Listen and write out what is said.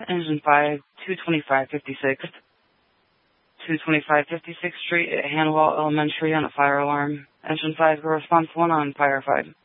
Engine 5, 22556th. 22556th Street at Hanwell Elementary on a fire alarm. Engine 5, go response 1 on fire 5.